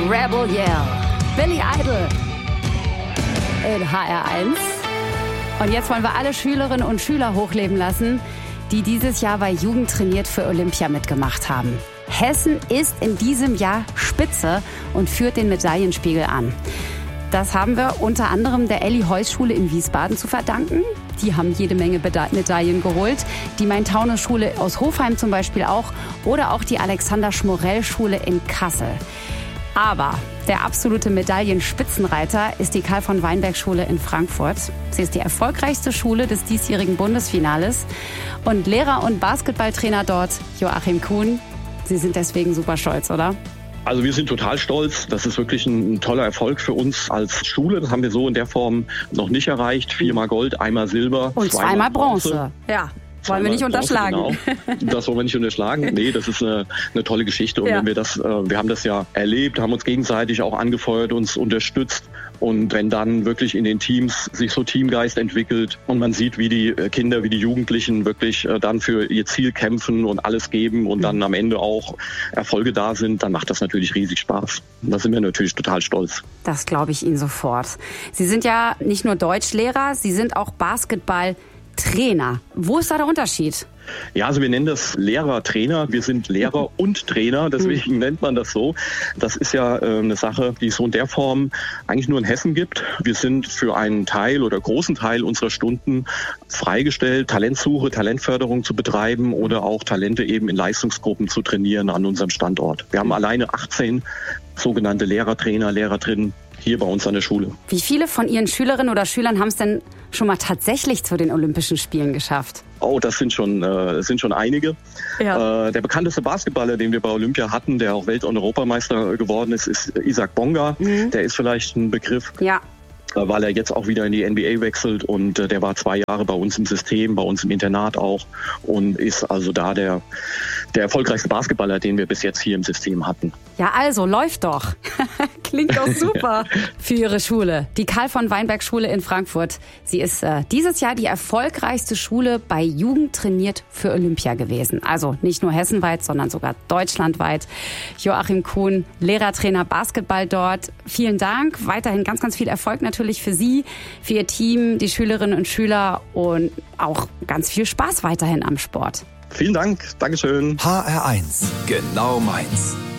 Rebel Yell. Billy Idol in HR1. Und jetzt wollen wir alle Schülerinnen und Schüler hochleben lassen, die dieses Jahr bei Jugend trainiert für Olympia mitgemacht haben. Hessen ist in diesem Jahr Spitze und führt den Medaillenspiegel an. Das haben wir unter anderem der Elli-Heuss-Schule in Wiesbaden zu verdanken. Die haben jede Menge Medaillen geholt. Die Main-Taunus-Schule aus Hofheim zum Beispiel auch. Oder auch die Alexander-Schmorell-Schule in Kassel. Aber der absolute Medaillenspitzenreiter ist die Karl-von-Weinberg-Schule in Frankfurt. Sie ist die erfolgreichste Schule des diesjährigen Bundesfinales. Und Lehrer und Basketballtrainer dort, Joachim Kuhn, Sie sind deswegen super stolz, oder? Also wir sind total stolz. Das ist wirklich ein toller Erfolg für uns als Schule. Das haben wir so in der Form noch nicht erreicht. 4-mal Gold, 1-mal Silber. Und 2-mal Bronze. Ja. Wollen wir nicht unterschlagen. Genau. Das wollen wir nicht unterschlagen. Nee, das ist eine tolle Geschichte. Und wenn wir haben das ja erlebt, haben uns gegenseitig auch angefeuert, uns unterstützt. Und wenn dann wirklich in den Teams sich so Teamgeist entwickelt und man sieht, wie die Kinder, wie die Jugendlichen wirklich dann für ihr Ziel kämpfen und alles geben und dann am Ende auch Erfolge da sind, dann macht das natürlich riesig Spaß. Und da sind wir natürlich total stolz. Das glaube ich Ihnen sofort. Sie sind ja nicht nur Deutschlehrer, Sie sind auch Basketballtrainer. Wo ist da der Unterschied? Ja, also wir nennen das Lehrer-Trainer. Wir sind Lehrer und Trainer, deswegen nennt man das so. Das ist ja eine Sache, die es so in der Form eigentlich nur in Hessen gibt. Wir sind für einen Teil oder großen Teil unserer Stunden freigestellt, Talentsuche, Talentförderung zu betreiben oder auch Talente eben in Leistungsgruppen zu trainieren an unserem Standort. Wir haben alleine 18 sogenannte Lehrer-Trainer, Lehrerinnen hier bei uns an der Schule. Wie viele von Ihren Schülerinnen oder Schülern haben es denn schon mal tatsächlich zu den Olympischen Spielen geschafft? Oh, das sind schon einige. Ja. Der bekannteste Basketballer, den wir bei Olympia hatten, der auch Welt- und Europameister geworden ist, ist Isaac Bonga. Der ist vielleicht ein Begriff. Ja. Weil er jetzt auch wieder in die NBA wechselt und der war 2 Jahre bei uns im System, bei uns im Internat auch und ist also da der erfolgreichste Basketballer, den wir bis jetzt hier im System hatten. Ja, also läuft doch. Klingt doch super für Ihre Schule, die Karl-von-Weinberg-Schule in Frankfurt. Sie ist dieses Jahr die erfolgreichste Schule bei Jugend trainiert für Olympia gewesen. Also nicht nur hessenweit, sondern sogar deutschlandweit. Joachim Kuhn, Lehrertrainer Basketball dort. Vielen Dank. Weiterhin ganz, ganz viel Erfolg natürlich für Sie, für Ihr Team, die Schülerinnen und Schüler und auch ganz viel Spaß weiterhin am Sport. Vielen Dank. Dankeschön. HR1, genau meins.